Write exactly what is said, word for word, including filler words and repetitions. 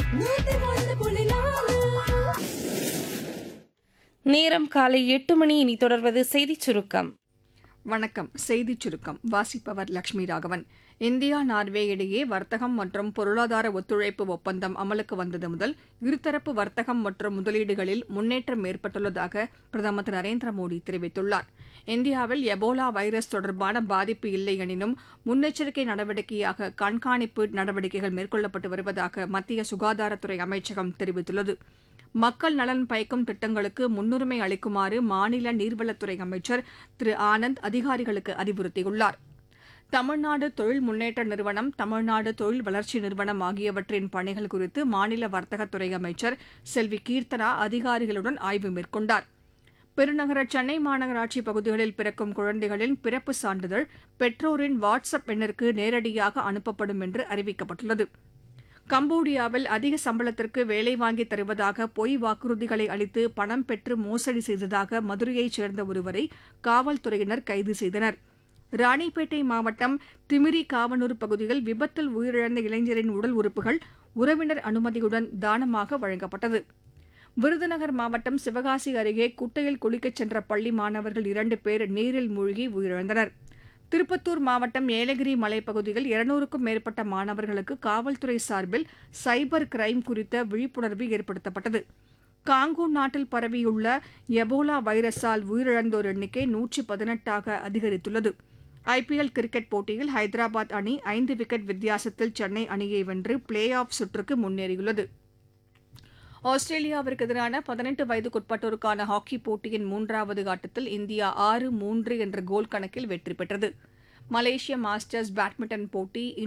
நேரம் காலை எட்டு மணி. இனி தொடர்வது செய்திச் சுருக்கம். வணக்கம். செய்திச் சுருக்கம் வாசிப்பவர் லட்சுமி ராகவன். இந்தியா நார்வே இடையே வர்த்தகம் மற்றும் பொருளாதார ஒத்துழைப்பு ஒப்பந்தம் அமலுக்கு வந்தது முதல் இருதரப்பு வர்த்தகம் மற்றும் முதலீடுகளில் முன்னேற்றம் ஏற்பட்டுள்ளதாக பிரதமர் திரு நரேந்திர மோடி தெரிவித்துள்ளார். இந்தியாவில் எபோலா வைரஸ் தொடர்பான பாதிப்பு இல்லை எனினும் முன்னெச்சரிக்கை நடவடிக்கையாக கண்காணிப்பு நடவடிக்கைகள் மேற்கொள்ளப்பட்டு வருவதாக மத்திய சுகாதாரத்துறை அமைச்சகம் தெரிவித்துள்ளது. மக்கள் நலன் பயக்கும் திட்டங்களுக்கு முன்னுரிமை அளிக்குமாறு மாநில நீர்வளத்துறை அமைச்சர் திரு ஆனந்த் அதிகாரிகளுக்கு அறிவுறுத்தியுள்ளார். தமிழ்நாடு தொழில் முன்னேற்ற நிறுவனம், தமிழ்நாடு தொழில் வளர்ச்சி நிறுவனம் ஆகியவற்றின் பணிகள் குறித்து மாநில வர்த்தகத்துறை அமைச்சர் செல்வி கீர்த்தனா அதிகாரிகளுடன் ஆய்வு மேற்கொண்டார். பெருநகர சென்னை மாநகராட்சி பகுதிகளில் பிறக்கும் குழந்தைகளின் பிறப்பு சான்றிதழ் பெற்றோரின் வாட்ஸ் அப் எண்ணிற்கு நேரடியாக அனுப்பப்படும் என்று அறிவிக்கப்பட்டுள்ளது. கம்போடியாவில் அதிக சம்பளத்திற்கு வேலை வாங்கி தருவதாக பொய் வாக்குறுதிகளை அளித்து பணம் பெற்று மோசடி செய்ததாக மதுரையைச் சேர்ந்த ஒருவரை காவல்துறையினர் கைது செய்தனர். ராணிப்பேட்டை மாவட்டம் திமிரி காவனூர் பகுதியில் விபத்தில் உயிரிழந்த இளைஞரின் உடல் உறுப்புகள் உறவினர் அனுமதியுடன் தானமாக வழங்கப்பட்டது. விருதுநகர் மாவட்டம் சிவகாசி அருகே குட்டையில் குளிக்கச் சென்ற பள்ளி மாணவர்கள் இரண்டு பேர் நீரில் மூழ்கி உயிரிழந்தனர். திருப்பத்தூர் மாவட்டம் ஏலகிரி மலைப்பகுதியில் இருநூறுக்கும் மேற்பட்ட மாணவர்களுக்கு காவல்துறை சார்பில் சைபர் கிரைம் குறித்த விழிப்புணர்வு ஏற்படுத்தப்பட்டது. காங்கோ நாட்டில் பரவியுள்ள எபோலா வைரஸால் உயிரிழந்தோர் எண்ணிக்கை நூற்றி பதினெட்டாக அதிகரித்துள்ளது. ஐபிஎல் கிரிக்கெட் போட்டியில் ஹைதராபாத் அணி ஐந்து விக்கெட் வித்தியாசத்தில் சென்னை அணியை வென்று பிளே ஆஃப் சுற்றுக்கு முன்னேறியுள்ளது. ஆஸ்திரேலியாவிற்கு எதிரான பதினெட்டு வயதுக்குட்பட்டோருக்கான ஹாக்கி போட்டியின் மூன்றாவது ஆட்டத்தில் இந்தியா ஆறு மூன்று என்ற கோல் கணக்கில் வெற்றி பெற்றது. மலேசிய மாஸ்டர்ஸ் பேட்மிண்டன் போட்டி